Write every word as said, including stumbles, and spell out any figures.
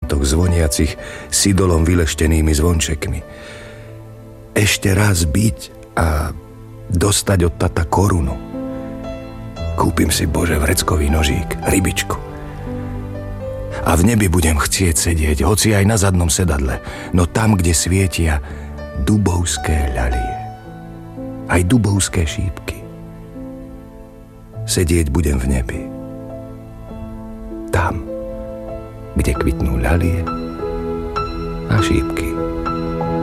kamarátoch zvoniacich s idolom vyleštenými zvončekmi. Ešte raz byť a dostať od tata korunu. Kúpim si, Bože, vreckový nožík, rybičku. A v nebi budem chcieť sedieť, hoci aj na zadnom sedadle, no tam, kde svietia dubovské ľalie. Aj dubovské šípky. Sedieť budem v nebi. Tam, kde kvitnú ľalie a šípky.